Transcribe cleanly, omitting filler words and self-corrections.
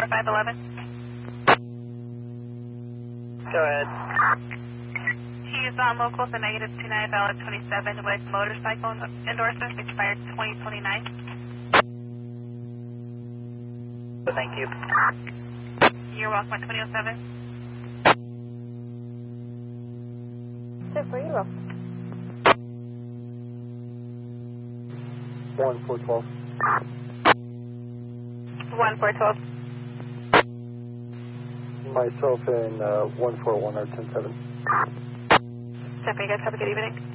4511. Go ahead. He's on local for negative 29, valid 27 with motorcycle endorsement expired 2029. Thank you. You're welcome at 2007. Sir, where are you off? 1412. 1412. Myself and 141 or 107. Stephanie, you guys have a good evening.